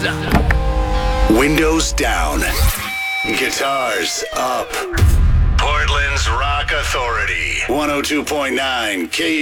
Windows down. Guitars up. Portland's Rock Authority. 102.9 K.